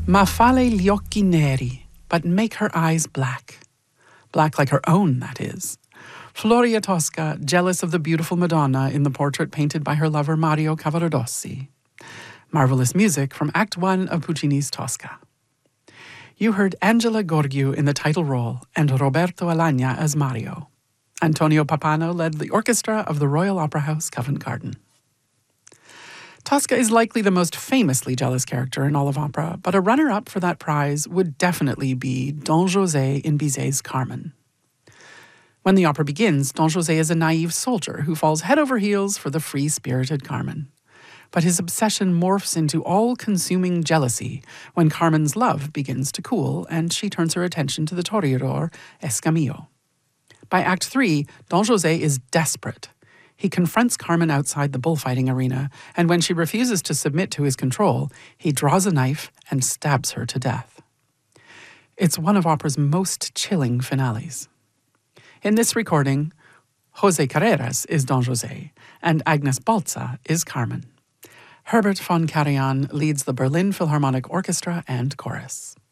Ma fale gli occhi neri, but make her eyes black. Black like her own, that is. Floria Tosca, jealous of the beautiful Madonna in the portrait painted by her lover Mario Cavaradossi. Marvelous music from Act 1 of Puccini's Tosca. You heard Angela Gorgiu in the title role and Roberto Alagna as Mario. Antonio Pappano led the orchestra of the Royal Opera House, Covent Garden. Tosca is likely the most famously jealous character in all of opera, but a runner-up for that prize would definitely be Don José in Bizet's Carmen. When the opera begins, Don José is a naive soldier who falls head over heels for the free-spirited Carmen. But his obsession morphs into all-consuming jealousy when Carmen's love begins to cool and she turns her attention to the toreador, Escamillo. By Act 3, Don José is desperate. He confronts Carmen outside the bullfighting arena, and when she refuses to submit to his control, he draws a knife and stabs her to death. It's one of opera's most chilling finales. In this recording, José Carreras is Don José, and Agnes Balza is Carmen. Herbert von Karajan leads the Berlin Philharmonic Orchestra and Chorus.